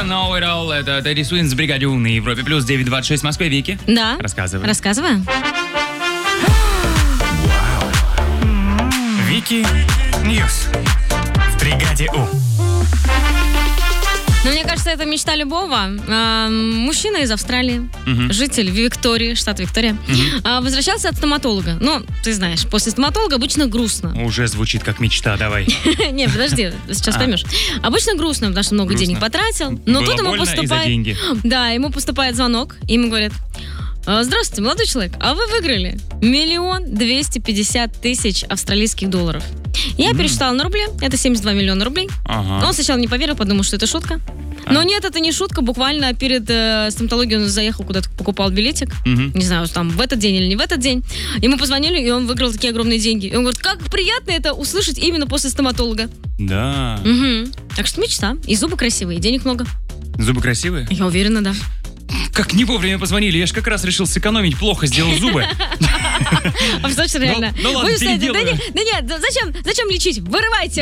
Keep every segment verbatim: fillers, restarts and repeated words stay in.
Know It All. Это Teddy Swims, Бригаде У на Европе. Плюс девять двадцать шесть в Москве. Вики? Да. Рассказывай. Рассказываю. Вики Ньюс в Бригаде У. Ну, мне кажется, это мечта любого. А, мужчина из Австралии, uh-huh. житель Виктории, штат Виктория, uh-huh. а, возвращался от стоматолога. Ну, ты знаешь, после стоматолога обычно грустно. Уже звучит как мечта, давай. Не, подожди, сейчас поймешь. Обычно грустно, потому что много денег потратил. Но тут ему поступает... Да, ему поступает звонок, и ему говорят: здравствуйте, молодой человек, а вы выиграли миллион двести пятьдесят тысяч австралийских долларов. Я mm. пересчитала на рубли, это семьдесят два миллиона рублей. Ага. Он сначала не поверил, подумал, что это шутка. А. Но нет, это не шутка, буквально перед э, стоматологией он заехал куда-то, покупал билетик. Mm-hmm. Не знаю, там в этот день или не в этот день. Ему позвонили, и он выиграл такие огромные деньги. И он говорит, как приятно это услышать именно после стоматолога. Да. Угу. Так что мечта. И зубы красивые, и денег много. Зубы красивые? Я уверена, да. Как не вовремя позвонили, я же как раз решил сэкономить, плохо сделал зубы. А что, реально? Ну ладно, переделаю. Да нет, зачем, зачем лечить? Вырывайте.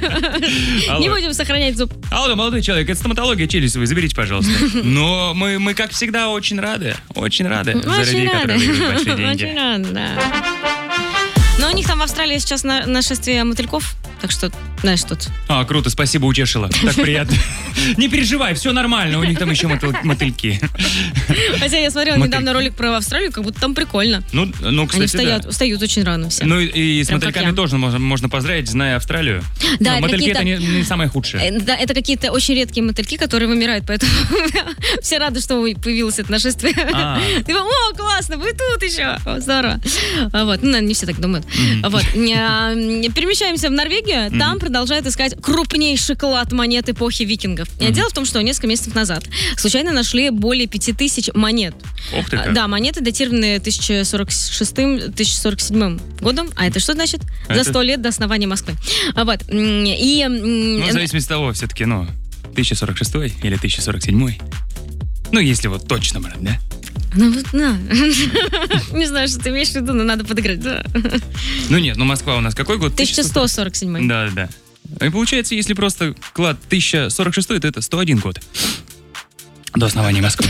Не будем сохранять зуб. Алло, молодой человек, это стоматология челюстевой, заберите, пожалуйста. Но мы, мы, как всегда, очень рады, очень рады за людей, которые выиграют большие деньги. Очень рады, да. Но у них там в Австралии сейчас на, нашествие мотыльков, так что, знаешь, тут... А, круто, спасибо, утешила. Так приятно. Не переживай, все нормально, у них там еще мотыльки. Хотя я смотрела недавно ролик про Австралию, как будто там прикольно. Ну, ну кстати, Они встают, да. встают очень рано все. Ну и с мотыльками тоже можно, можно поздравить, зная Австралию. Да, это мотыльки это не, не самое худшее. Да, это какие-то очень редкие мотыльки, которые вымирают, поэтому все рады, что появилось это нашествие. Ты думаешь, о, классно, вы тут еще, здорово. Вот, ну, наверное, не все так думают. Вот. Перемещаемся в Норвегию, там продолжают искать крупнейший клад монет эпохи викингов. Дело в том, что несколько месяцев назад случайно нашли более пяти тысяч монет. Ох ты как. Да, монеты датированы тысяча сорок шестым - тысяча сорок седьмым годом. А это что значит? Это... За сто лет до основания Москвы. Вот. И... Ну, в зависимости от того, все-таки, ну, тысяча сорок шестой или тысяча сорок седьмой. Ну, если вот точно брать, да? Ну вот, на. Не знаю, что ты имеешь в виду, но надо подыграть, да. Ну нет, ну Москва у нас какой год? тысяча сто сорок седьмой. Да, да. И получается, если просто клад тысяча сорок шестой, то это сто один год. До основания Москвы.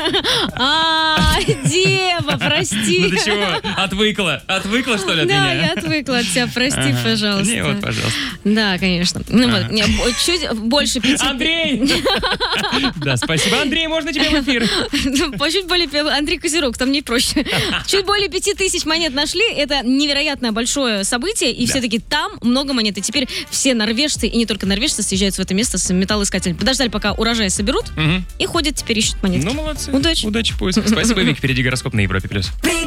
А, дева, прости. Ну ты чего? Отвыкла? Отвыкла, что ли, от меня? Да, я отвыкла от тебя, прости, пожалуйста. Не, вот, пожалуйста. Да, конечно. Ну вот, чуть больше пяти... Андрей! Да, спасибо. Андрей, можно тебе в эфир? Чуть более... Андрей Козерог, там не проще. Чуть более пяти тысяч монет нашли. Это невероятно большое событие, и все-таки там много монет. И теперь все норвежцы, и не только норвежцы, съезжают в это место с металлоискателем. Подождали, пока урожай соберут, и ходят теперь ищут монетки. Ну, молодцы. Удачи. Удачи в поисках. Спасибо, Вик. Впереди гороскоп на Европе+. плюс.